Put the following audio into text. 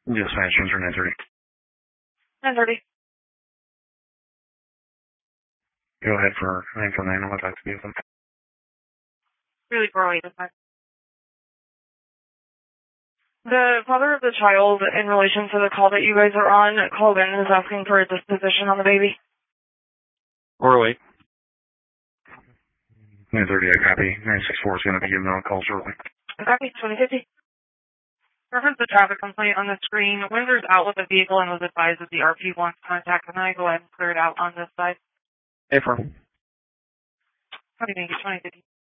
Dispatch, enter 930. 930. Go ahead for 949. I'll talk to you with them. Really growing this time. The father of the child, in relation to the call that you guys are on, called in and is asking for a disposition on the baby. 408. 930, I copy. 964 is going to be giving a call shortly. Copy, 2050. Reference the traffic complaint on the screen. Windsor's out with the vehicle and was advised that the RP wants contact. Can I go ahead and clear it out on this side? Affirm. How do you make it 2050?